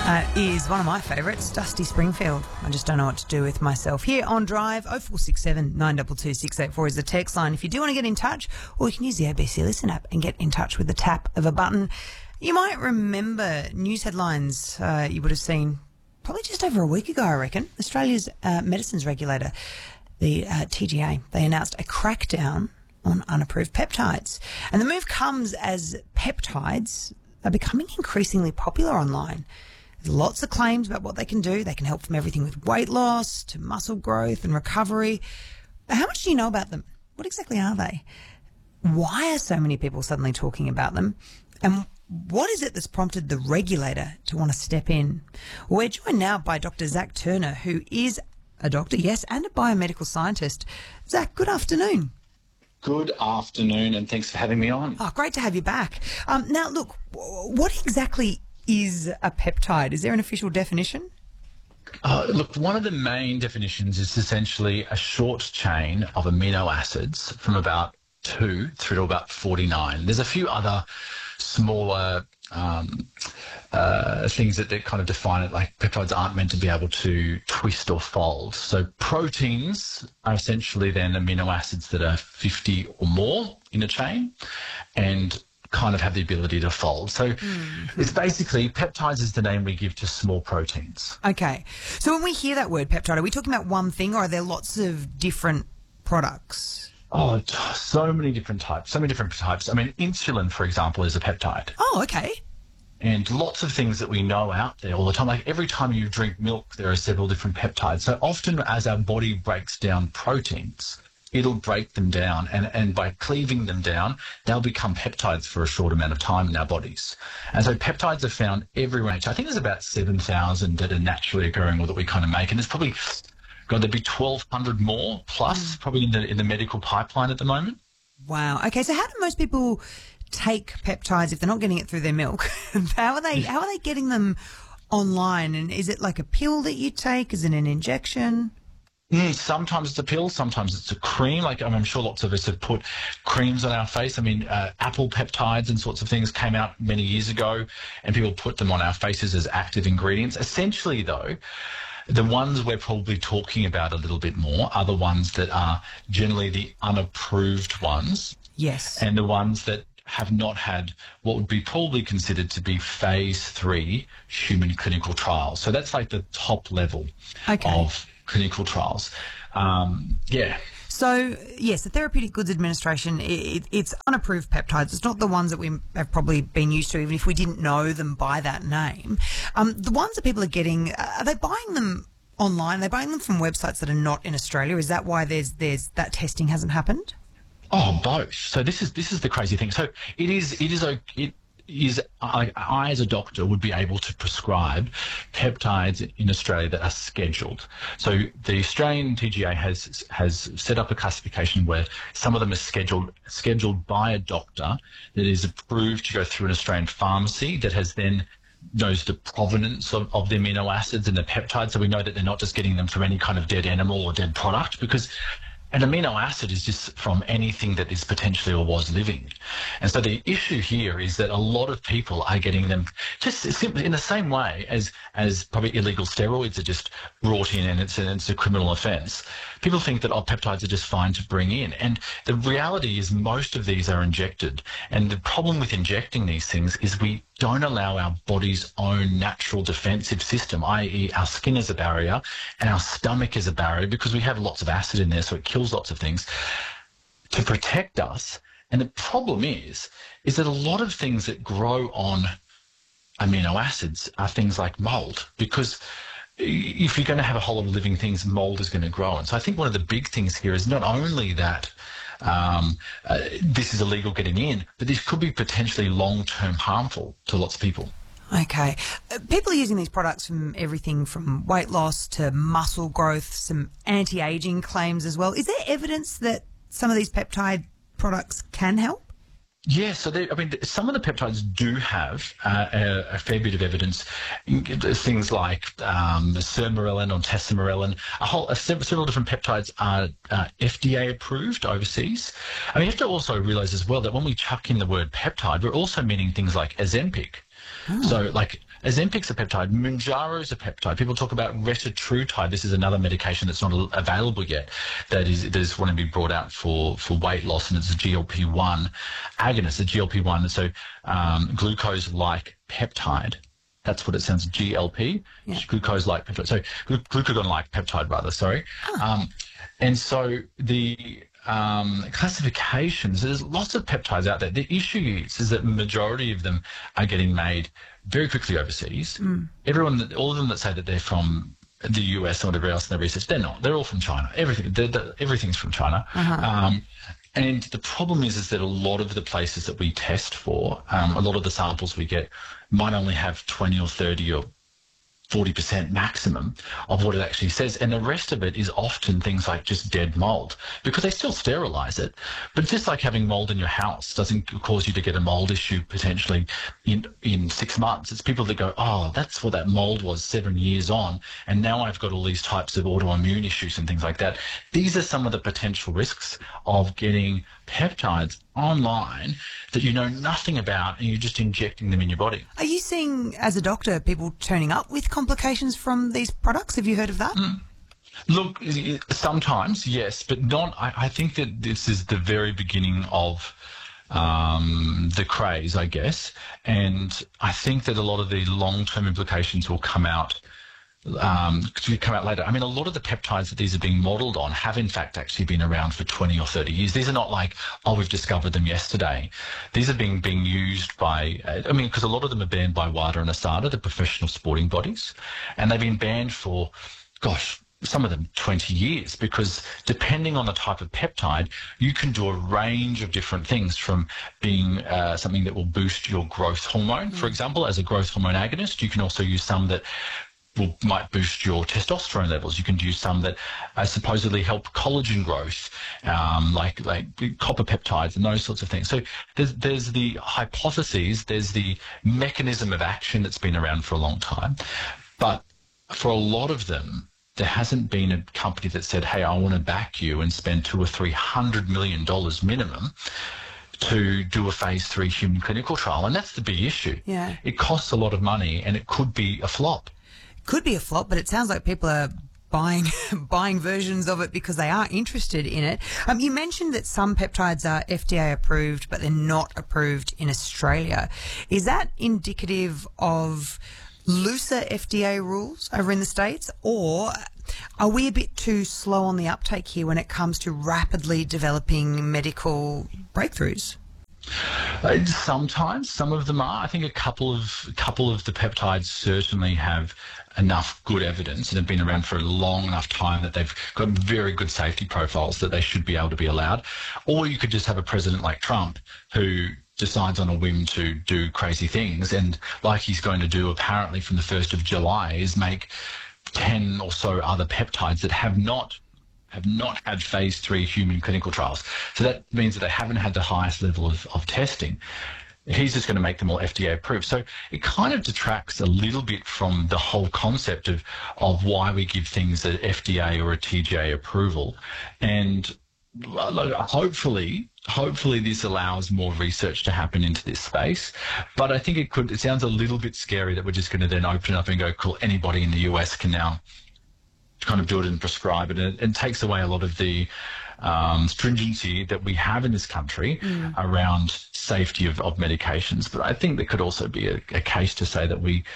Is one of my favourites, Dusty Springfield. I just don't know what to do with myself. Here on Drive, 0467 922 684 is the text line. If you do want to get in touch, or you can use the ABC Listen app and get in touch with the tap of a button. You might remember news headlines you would have seen probably just over a week ago, I reckon. Australia's medicines regulator, the TGA, they announced a crackdown on unapproved peptides. And the move comes as peptides are becoming increasingly popular online. There's lots of claims about what they can do. They can help from everything with weight loss to muscle growth and recovery. How much do you know about them? What exactly are they? Why are so many people suddenly talking about them? And what is it that's prompted the regulator to want to step in? We're joined now by Dr. Zach Turner, who is a doctor, yes, and a biomedical scientist. Zach, good afternoon. Good afternoon, and thanks for having me on. Oh, great to have you back. Now, look, what exactly is a peptide? Is there an official definition? Look, one of the main definitions is essentially a short chain of amino acids from about 2 through to about 49. There's a few other smaller things that kind of define it, like peptides aren't meant to be able to twist or fold. So proteins are essentially then amino acids that are 50 or more in a chain and kind of have the ability to fold. So it's basically, peptides is the name we give to small proteins. Okay. So when we hear that word peptide, are we talking about one thing, or are there lots of different products? Oh, so many different types. I mean, insulin, for example, is a peptide. Oh, okay. And lots of things that we know out there all the time. Like every time you drink milk, there are several different peptides. So often as our body breaks down proteins, it'll break them down. And by cleaving them down, they'll become peptides for a short amount of time in our bodies. And so peptides are found everywhere. I think there's about 7,000 that are naturally occurring or that we kind of make. And there's probably, there'd be 1,200 more plus probably in the medical pipeline at the moment. Wow. Okay, so how do most people take peptides if they're not getting it through their milk? How are they getting them online? And is it like a pill that you take? Is it an injection? Sometimes it's a pill, sometimes it's a cream. I'm sure lots of us have put creams on our face. Apple peptides and sorts of things came out many years ago, and people put them on our faces as active ingredients. Essentially, though, the ones we're probably talking about a little bit more are the ones that are generally the unapproved ones. Yes. And the ones that have not had what would be probably considered to be phase 3 human clinical trials. So that's like the top level of clinical trials. So, yes, the Therapeutic Goods Administration, it's unapproved peptides. It's not the ones that we have probably been used to, even if we didn't know them by that name. The ones that people are getting, are they buying them online? Are they buying them from websites that are not in Australia? Is that why there's that testing hasn't happened? Oh, both. So this is the crazy thing. So I as a doctor would be able to prescribe peptides in Australia that are scheduled. So the Australian TGA has set up a classification where some of them are scheduled by a doctor that is approved to go through an Australian pharmacy that has then knows the provenance of the amino acids and the peptides, so we know that they're not just getting them from any kind of dead animal or dead product, because an amino acid is just from anything that is potentially or was living. And so the issue here is that a lot of people are getting them just simply in the same way as probably illegal steroids are just brought in and it's a criminal offence. People think that peptides are just fine to bring in. And the reality is most of these are injected. And the problem with injecting these things is we don't allow our body's own natural defensive system, i.e. our skin as a barrier and our stomach as a barrier, because we have lots of acid in there, so it kills lots of things, to protect us. And the problem is that a lot of things that grow on amino acids are things like mold, because if you're going to have a whole lot of living things, mold is going to grow. And so I think one of the big things here is not only that this is illegal getting in, but this could be potentially long-term harmful to lots of people. Okay. People are using these products from everything from weight loss to muscle growth, some anti-aging claims as well. Is there evidence that some of these peptide products can help? Yeah, so some of the peptides do have a fair bit of evidence. Things like sermorelin or tesamorelin, several different peptides are FDA approved overseas. You have to also realise as well that when we chuck in the word peptide, we're also meaning things like Ozempic. So like Ozempic's a peptide, Mounjaro's a peptide. People talk about retatrutide. This is another medication that's not available yet that is wanting to be brought out for weight loss, and it's a GLP-1 agonist, a GLP-1, so glucose-like peptide. That's what it sounds, GLP, glucose-like peptide. So glucagon-like peptide, rather, sorry. And so the classifications, there's lots of peptides out there. The issue is that the majority of them are getting made very quickly overseas. All of them that say that they're from the US or whatever else in their research, they're not. They're all from China. Everything's from China. And the problem is that a lot of the places that we test for, a lot of the samples we get might only have 20 or 30 or 40% maximum of what it actually says. And the rest of it is often things like just dead mold, because they still sterilize it. But just like having mold in your house doesn't cause you to get a mold issue potentially in 6 months. It's people that go, oh, that's what that mold was 7 years on, and now I've got all these types of autoimmune issues and things like that. These are some of the potential risks of getting peptides online that you know nothing about, and you're just injecting them in your body. Are you seeing, as a doctor, people turning up with complications from these products? Have you heard of that? Look, sometimes, yes, but not. I think that this is the very beginning of the craze, I guess, and I think that a lot of the long-term implications will come out later. I mean, a lot of the peptides that these are being modelled on have in fact actually been around for 20 or 30 years. These are not like, oh, we've discovered them yesterday. These are being used by, because a lot of them are banned by WADA and ASADA, the professional sporting bodies, and they've been banned for, some of them 20 years, because depending on the type of peptide, you can do a range of different things, from being something that will boost your growth hormone, for example, as a growth hormone agonist. You can also use some that might boost your testosterone levels. You can use some that supposedly help collagen growth, like copper peptides and those sorts of things. So there's the hypotheses, there's the mechanism of action that's been around for a long time. But for a lot of them, there hasn't been a company that said, hey, I want to back you and spend $200 or $300 million minimum to do a phase 3 human clinical trial. And that's the big issue. Yeah. It costs a lot of money, and it could be a flop. Could be a flop, but it sounds like people are buying versions of it because they are interested in it. You mentioned that some peptides are FDA approved, but they're not approved in Australia. Is that indicative of looser FDA rules over in the States, or are we a bit too slow on the uptake here when it comes to rapidly developing medical breakthroughs? Sometimes, some of them are. I think a couple of the peptides certainly have enough good evidence and have been around for a long enough time that they've got very good safety profiles that they should be able to be allowed. Or you could just have a president like Trump who decides on a whim to do crazy things, and like he's going to do apparently from the 1st of July is make 10 or so other peptides that have not had phase 3 human clinical trials. So that means that they haven't had the highest level of testing. He's just going to make them all FDA approved. So it kind of detracts a little bit from the whole concept of why we give things an FDA or a TGA approval. And hopefully this allows more research to happen into this space. But I think it sounds a little bit scary that we're just going to then open up and go, cool, anybody in the US can now kind of do it and prescribe it, and it takes away a lot of the stringency that we have in this country around safety of medications. But I think there could also be a case to say that we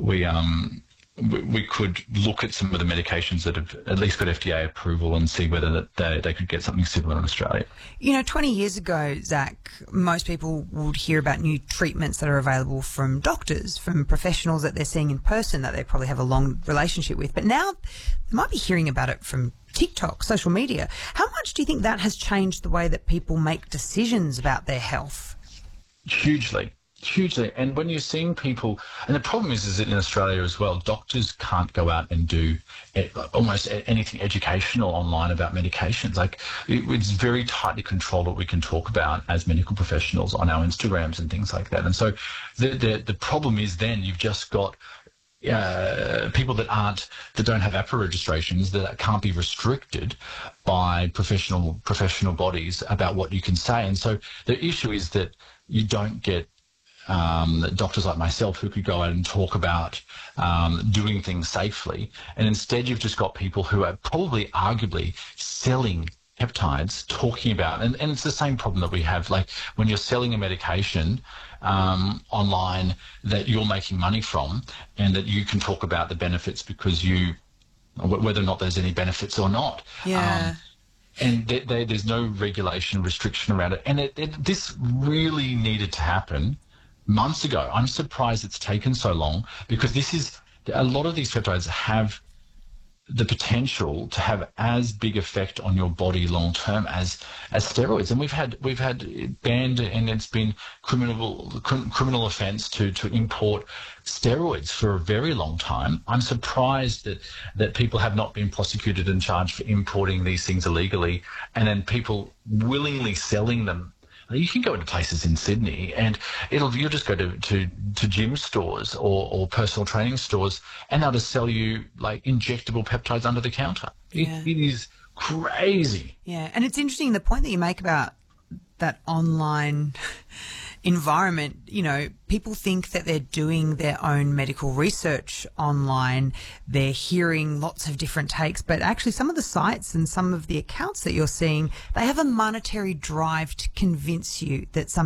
could look at some of the medications that have at least got FDA approval and see whether they could get something similar in Australia. 20 years ago, Zach, most people would hear about new treatments that are available from doctors, from professionals that they're seeing in person that they probably have a long relationship with. But now they might be hearing about it from TikTok, social media. How much do you think that has changed the way that people make decisions about their health? Hugely. And when you're seeing people, and the problem is that in Australia as well, doctors can't go out and do almost anything educational online about medications. Like it's very tightly controlled what we can talk about as medical professionals on our Instagrams and things like that. And so the problem is then you've just got people that don't have APRA registrations that can't be restricted by professional bodies about what you can say. And so the issue is that you don't get doctors like myself who could go out and talk about doing things safely. And instead, you've just got people who are probably arguably selling peptides, talking about, and it's the same problem that we have, like when you're selling a medication online that you're making money from, and that you can talk about the benefits because whether or not there's any benefits or not. Yeah. And there's no regulation, restriction around it. And this really needed to happen months ago. I'm surprised it's taken so long, because a lot of these peptides have the potential to have as big effect on your body long term as steroids. And we've had banned, and it's been criminal offence to import steroids for a very long time. I'm surprised that people have not been prosecuted and charged for importing these things illegally, and then people willingly selling them. You can go into places in Sydney and you'll just go to gym stores or personal training stores, and they'll just sell you like injectable peptides under the counter. Yeah. It is crazy. Yeah, and it's interesting the point that you make about that online environment. You know, people think that they're doing their own medical research online. They're hearing lots of different takes, but actually some of the sites and some of the accounts that you're seeing, they have a monetary drive to convince you that something